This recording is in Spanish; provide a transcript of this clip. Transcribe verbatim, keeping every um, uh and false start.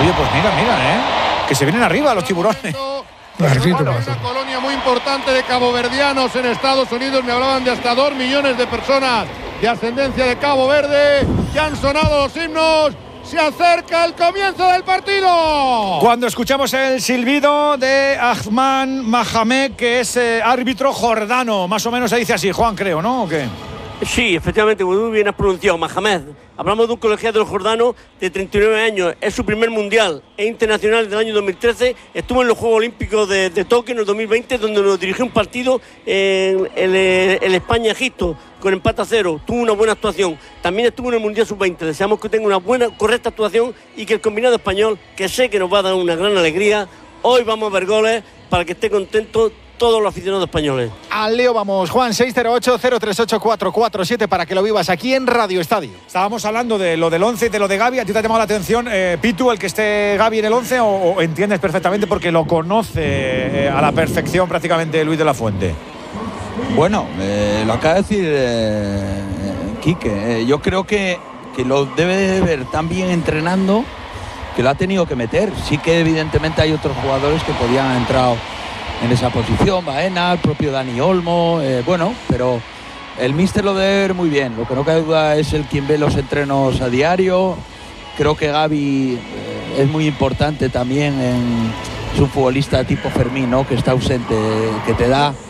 Oye, pues mira, mira, ¿eh? Que se vienen arriba los tiburones. Una colonia muy importante de caboverdianos en Estados Unidos. Me hablaban de hasta dos millones de personas de ascendencia de Cabo Verde. Ya han sonado los himnos. Se acerca el comienzo del partido. Cuando escuchamos el silbido de Ahmad Mahamed, que es eh, árbitro jordano, más o menos se dice así, Juan, creo, ¿no? ¿O qué? Sí, efectivamente, muy bien has pronunciado, Mahamed. Hablamos de un colegiado jordano de treinta y nueve años. Es su primer mundial. Es internacional del año dos mil trece. Estuvo en los Juegos Olímpicos de, de Tokio en el dos mil veinte, donde nos dirigió un partido en el, el España-Egipto con empate a cero. Tuvo una buena actuación. También estuvo en el Mundial sub veinte. Deseamos que tenga una buena, correcta actuación y que el combinado español, que sé que nos va a dar una gran alegría, hoy vamos a ver goles para que esté contento todos los aficionados españoles. Al lío vamos, Juan, seis cero ocho, cero tres ocho, cuatro cuatro siete para que lo vivas aquí en Radio Estadio. Estábamos hablando de lo del once y de lo de Gavi. ¿A ti te ha llamado la atención, eh, Pitu, el que esté Gavi en el once o, o entiendes perfectamente porque lo conoce eh, a la perfección prácticamente Luis de la Fuente? Bueno, eh, lo acaba de decir eh, Quique. Eh, yo creo que, que lo debe de ver tan bien entrenando que lo ha tenido que meter. Sí que evidentemente hay otros jugadores que podían haber entrado en esa posición, Baena, el propio Dani Olmo, eh, bueno, pero el míster lo debe ver muy bien. Lo que no cabe duda es el quien ve los entrenos a diario. Creo que Gavi eh, es muy importante también. En, es un futbolista tipo Fermín, ¿no? Que está ausente, que te da